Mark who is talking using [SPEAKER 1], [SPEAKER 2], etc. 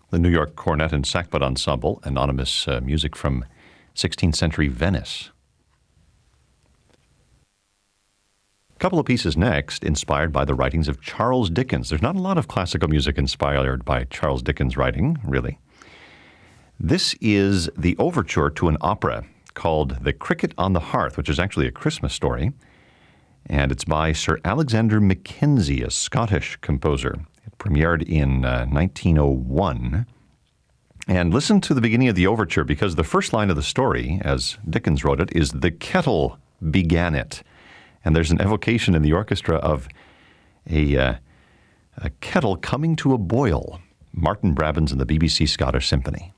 [SPEAKER 1] the New York Cornet and Sackbut Ensemble, anonymous music from 16th century Venice. A couple of pieces next, inspired by the writings of Charles Dickens. There's not a lot of classical music inspired by Charles Dickens' writing, really. This is the overture to an opera called The Cricket on the Hearth, which is actually a Christmas story. And it's by Sir Alexander Mackenzie, a Scottish composer. It premiered in 1901. And listen to the beginning of the overture, because the first line of the story, as Dickens wrote it, is "The kettle began it." And there's an evocation in the orchestra of a kettle coming to a boil. Martin Brabbins and the BBC Scottish Symphony.